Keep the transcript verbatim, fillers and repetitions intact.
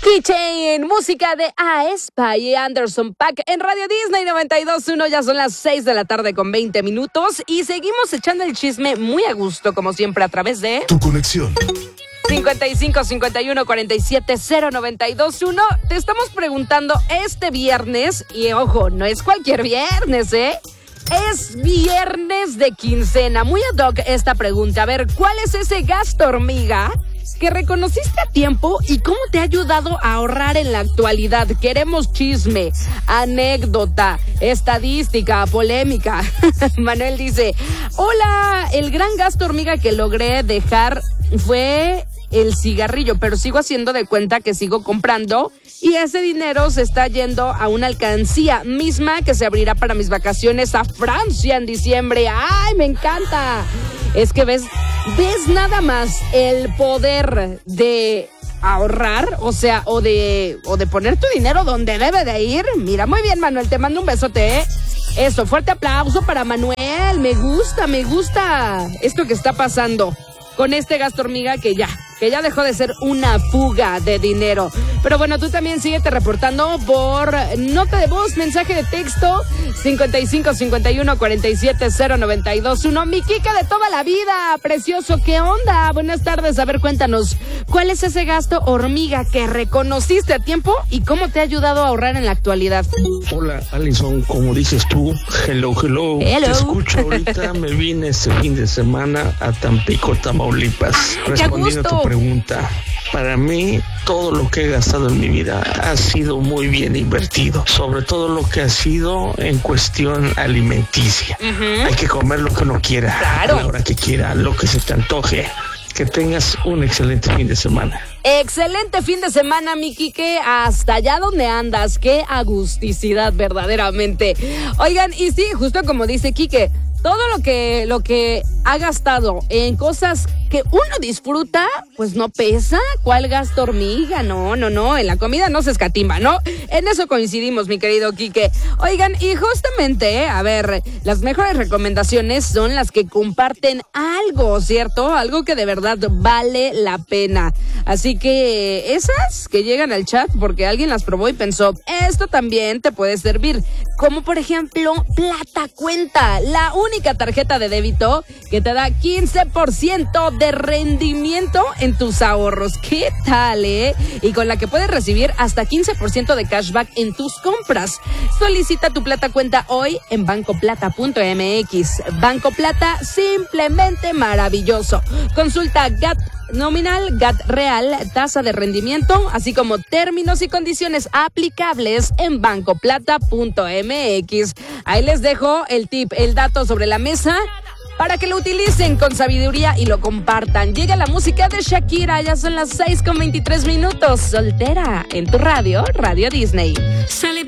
Keychain, música de aespa y Anderson .Paak en Radio Disney noventa y dos punto uno. Ya son las seis de la tarde con veinte minutos y seguimos echando el chisme muy a gusto, como siempre, a través de Tu Conexión. cincuenta y cinco, cincuenta y uno, cuarenta y siete, cero, noventa y dos punto uno. Te estamos preguntando este viernes, y ojo, no es cualquier viernes, ¿eh? Es viernes de quincena. Muy ad hoc esta pregunta. A ver, ¿cuál es ese gasto hormiga que reconociste a tiempo y cómo te ha ayudado a ahorrar en la actualidad? Queremos chisme, anécdota, estadística, polémica. Manuel dice, hola, el gran gasto hormiga que logré dejar fue el cigarrillo, pero sigo haciendo de cuenta que sigo comprando y ese dinero se está yendo a una alcancía misma que se abrirá para mis vacaciones a Francia en diciembre. ¡Ay, me encanta! Es que ves, ves nada más el poder de ahorrar, o sea, o de, o de poner tu dinero donde debe de ir. Mira, muy bien, Manuel, te mando un besote, ¿eh? Eso, fuerte aplauso para Manuel. Me gusta, me gusta esto que está pasando con este gasto hormiga que ya, que ya dejó de ser una fuga de dinero. Pero bueno, tú también síguete reportando por nota de voz, mensaje de texto, cincuenta y cinco, cincuenta y uno, cuarenta y siete, cero, noventa y dos punto uno. Mi Kika de toda la vida, precioso, ¿qué onda? Buenas tardes, a ver, cuéntanos, ¿cuál es ese gasto hormiga que reconociste a tiempo y cómo te ha ayudado a ahorrar en la actualidad? Hola, Alison, como dices tú, hello, hello. Hello. Te escucho ahorita, me vine este fin de semana a Tampico, Tamaulipas. ¡Qué Respondiendo a tu gusto! pregunta, para mí todo lo que he gastado en mi vida ha sido muy bien invertido, sobre todo lo que ha sido en cuestión alimenticia. Uh-huh. Hay que comer lo que uno quiera, Claro. a la hora que quiera, lo que se te antoje. Que tengas un excelente fin de semana. Excelente fin de semana, mi Quique, hasta allá donde andas. Qué agusticidad, verdaderamente. Oigan, y sí, justo como dice Quique, todo lo que, lo que ha gastado en cosas que uno disfruta, pues no pesa. ¿Cuál gasto hormiga? No, no, no, en la comida no se escatima, ¿no? En eso coincidimos, mi querido Quique. Oigan, y justamente, a ver, las mejores recomendaciones son las que comparten algo, ¿cierto? Algo que de verdad vale la pena. Así que esas que llegan al chat porque alguien las probó y pensó, esto también te puede servir. Como por ejemplo, Plata Cuenta, la única tarjeta de débito que te da quince por ciento de rendimiento en tus ahorros. ¿Qué tal, eh? Y con la que puedes recibir hasta quince por ciento de cashback en tus compras. Solicita tu Plata Cuenta hoy en banco plata punto m x. Banco Plata, simplemente maravilloso. Consulta G A T nominal, G A T real, tasa de rendimiento, así como términos y condiciones aplicables en banco plata punto m x. Ahí les dejo el tip, el dato sobre la mesa para que lo utilicen con sabiduría y lo compartan. Llega la música de Shakira, ya son las seis con veintitrés minutos. Soltera en tu radio, Radio Disney. Sale